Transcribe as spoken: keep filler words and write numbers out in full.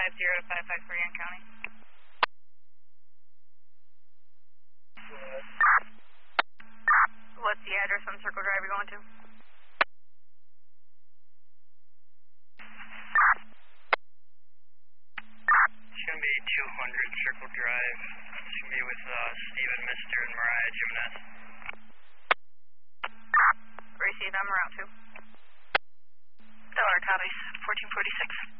five zero to five five three on county. What's the address on Circle Drive you're going to? It's going to be two hundred Circle Drive. It's going to be with uh, Steven, Mister and Mariah Jimenez. Received, I'm around two. Dollar copies, fourteen forty-six.